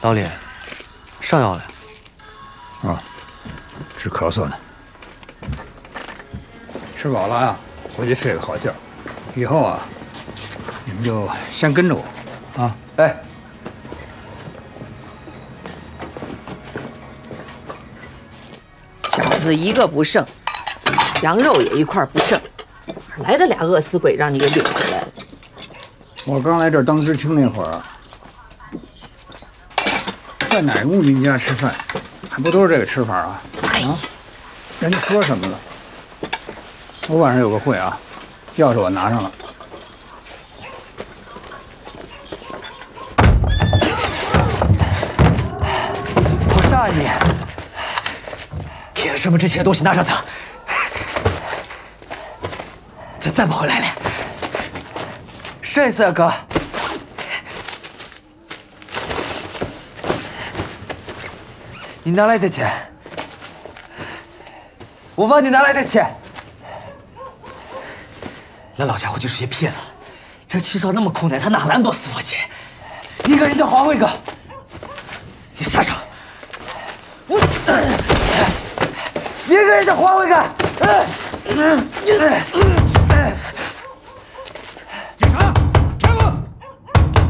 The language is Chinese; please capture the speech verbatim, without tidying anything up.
老李，上药了。 啊，治咳嗽呢。吃饱了啊，回去睡个好觉。以后啊，你们就先跟着我，啊。 哎。 饺子一个不剩，羊肉也一块不剩，哪来的俩饿死鬼让你给领回来了？ 我刚来这儿当知青那会儿啊，在哪个牧民家吃饭，还不都是这个吃法啊？啊，人家说什么了？我晚上有个会啊，钥匙我拿上了。 我杀你！给了什么值钱的东西拿上它，他再不回来了。谁是啊哥？你哪来的钱？我问你哪来的钱？那老家伙就是些骗子，这七少那么空的，他哪来那么多私房钱？一个人就还回个，你撒手！我，一个人就还回个，嗯嗯嗯。